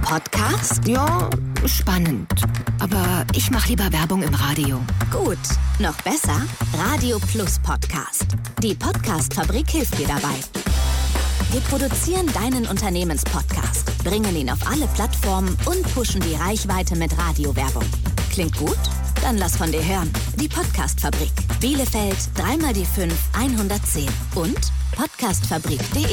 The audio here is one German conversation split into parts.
Podcast? Ja, spannend. Aber ich mache lieber Werbung im Radio. Gut, noch besser? Radio Plus Podcast. Die Podcast-Fabrik hilft dir dabei. Wir produzieren deinen Unternehmenspodcast, bringen ihn auf alle Plattformen und pushen die Reichweite mit Radiowerbung. Klingt gut? Dann lass von dir hören. Die Podcast-Fabrik. Bielefeld 3x5 110 und podcastfabrik.de.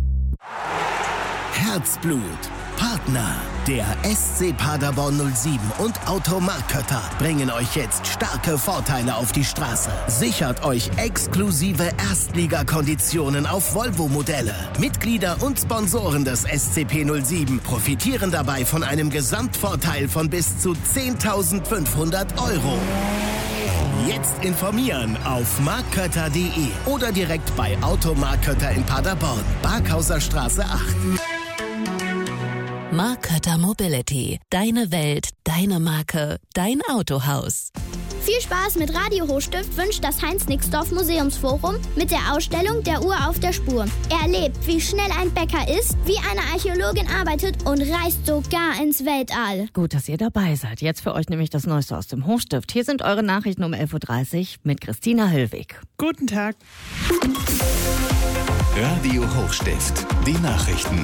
Herzblut. Partner. Der SC Paderborn 07 und Automark Kötter bringen euch jetzt starke Vorteile auf die Straße. Sichert euch exklusive Erstligakonditionen auf Volvo-Modelle. Mitglieder und Sponsoren des SCP 07 profitieren dabei von einem Gesamtvorteil von bis zu 10.500 €. Jetzt informieren auf markkötter.de oder direkt bei Automark Kötter in Paderborn, Barkhauser Straße 8. Mark Kötter Mobility. Deine Welt, deine Marke, dein Autohaus. Viel Spaß mit Radio Hochstift wünscht das Heinz-Nixdorf Museumsforum mit der Ausstellung Der Uhr auf der Spur. Erlebt, wie schnell ein Bäcker ist, wie eine Archäologin arbeitet und reist sogar ins Weltall. Gut, dass ihr dabei seid. Jetzt für euch nämlich das Neueste aus dem Hochstift. Hier sind eure Nachrichten um 11.30 Uhr mit Christina Hillwig. Guten Tag. Radio Hochstift. Die Nachrichten.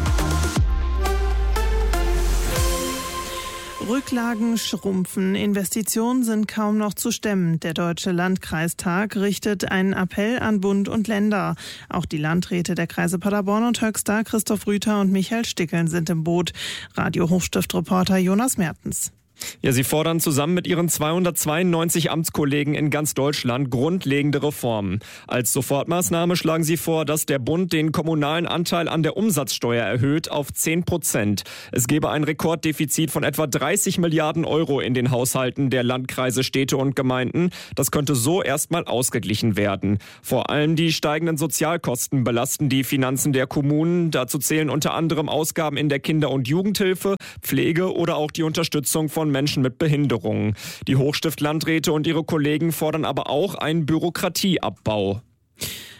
Rücklagen schrumpfen, Investitionen sind kaum noch zu stemmen. Der Deutsche Landkreistag richtet einen Appell an Bund und Länder. Auch die Landräte der Kreise Paderborn und Höxter, Christoph Rüther und Michael Stickeln sind im Boot. Radio Hochstift-Reporter Jonas Mertens. Ja, sie fordern zusammen mit ihren 292 Amtskollegen in ganz Deutschland grundlegende Reformen. Als Sofortmaßnahme schlagen sie vor, dass der Bund den kommunalen Anteil an der Umsatzsteuer erhöht auf 10%. Es gebe ein Rekorddefizit von etwa 30 Milliarden € in den Haushalten der Landkreise, Städte und Gemeinden. Das könnte so erstmal ausgeglichen werden. Vor allem die steigenden Sozialkosten belasten die Finanzen der Kommunen. Dazu zählen unter anderem Ausgaben in der Kinder- und Jugendhilfe, Pflege oder auch die Unterstützung von Menschen mit Behinderungen. Die Hochstift-Landräte und ihre Kollegen fordern aber auch einen Bürokratieabbau.